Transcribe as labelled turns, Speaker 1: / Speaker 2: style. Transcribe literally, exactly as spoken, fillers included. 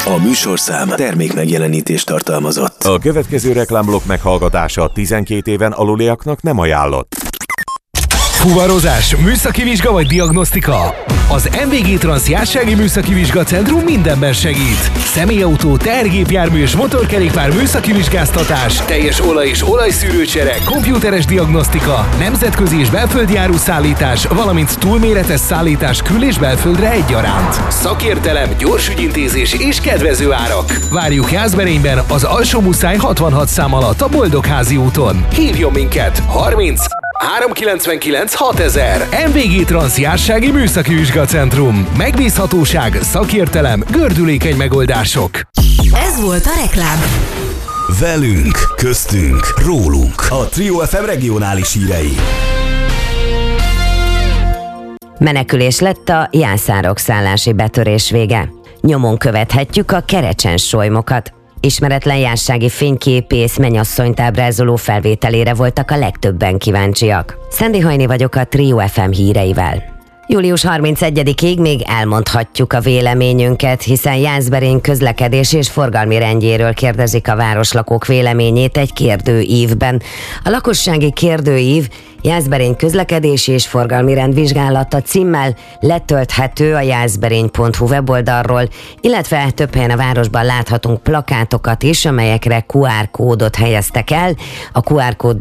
Speaker 1: A műsorszám termék megjelenítést tartalmazott.
Speaker 2: A következő reklámblokk meghallgatása tizenkét éven aluliaknak nem ajánlott.
Speaker 3: Fuvarozás, műszaki vizsga vagy diagnosztika? Az em vé gé Trans Jársági Műszaki Vizsgacentrum mindenben segít. Személyautó, tehergépjármű és motorkerékpár műszaki vizsgáztatás, teljes olaj- és olajszűrőcsere, komputeres diagnosztika, nemzetközi és belföldi áruszállítás, valamint túlméretes szállítás kül- és belföldre egyaránt. Szakértelem, gyors ügyintézés és kedvező árak. Várjuk Jászberényben az Alsó-Muszáj hatvanhat szám alatt a Boldogházi úton. Hívjon minket! harminc háromszázkilencvenkilenc hatezer. em vé gé Trans Jársági Műszaki Vizsgacentrum. Megbízhatóság, szakértelem, gördülékeny megoldások.
Speaker 4: Ez volt a reklám.
Speaker 1: Velünk, köztünk, rólunk. A Trio ef em regionális hírei.
Speaker 5: Menekülés lett a Jászárok szállási betörés vége. Nyomon követhetjük a kerecsensolymokat. Ismeretlen jászsági fényképész mennyasszonyt ábrázoló felvételére voltak a legtöbben kíváncsiak. Szendi Hajni vagyok a Trio ef em híreivel. július harmincegyedikéig még elmondhatjuk a véleményünket, hiszen Jászberény közlekedés és forgalmi rendjéről kérdezik a városlakók véleményét egy kérdőívben. A lakossági kérdőív Jászberény közlekedési és forgalmi rendvizsgálata címmel letölthető a jászberény pont hu weboldalról, illetve több helyen a városban láthatunk plakátokat is, amelyekre kú ár kódot helyeztek el. A kú ár kód